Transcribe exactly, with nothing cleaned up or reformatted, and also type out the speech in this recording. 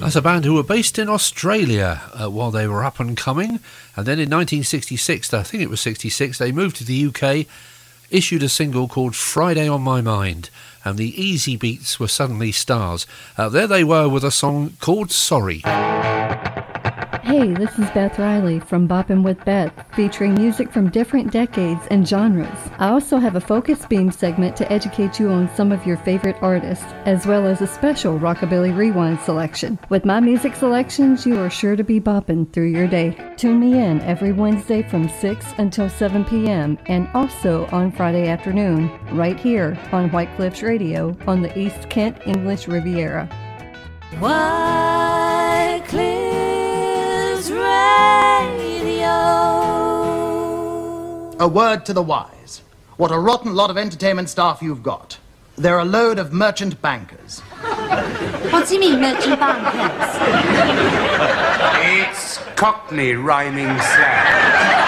That's a band who were based in Australia uh, while they were up and coming. And then in nineteen sixty-six, I think it was sixty-six, they moved to the U K, issued a single called Friday on My Mind. And the Easy Beats were suddenly stars. Uh, there they were with a song called Sorry. Hey, this is Beth Riley from Boppin' with Beth, featuring music from different decades and genres. I also have a Focus Beam segment to educate you on some of your favorite artists, as well as a special Rockabilly Rewind selection. With my music selections, you are sure to be bopping through your day. Tune me in every Wednesday from six until seven p.m. and also on Friday afternoon, right here on White Cliffs Radio on the East Kent English Riviera. White Cliffs Radio. A word to the wise. What a rotten lot of entertainment staff you've got. They're a load of merchant bankers. What do you mean, merchant bankers? It's Cockney rhyming slang.